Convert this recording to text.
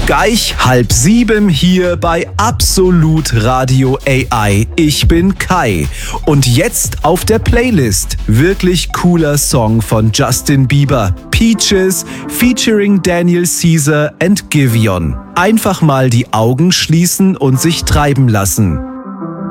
Gleich 6:30 hier bei Absolut Radio AI. Ich bin Kai und jetzt auf der Playlist wirklich cooler Song von Justin Bieber, Peaches featuring Daniel Caesar and Giveon. Einfach mal die Augen schließen und sich treiben lassen.